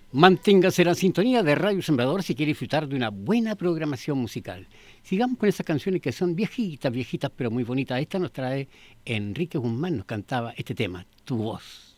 Manténgase en la sintonía de Radio Sembrador si quiere disfrutar de una buena programación musical. Sigamos con esas canciones que son viejitas, viejitas, pero muy bonitas. Esta nos trae Enrique Guzmán, nos cantaba este tema, Tu Voz.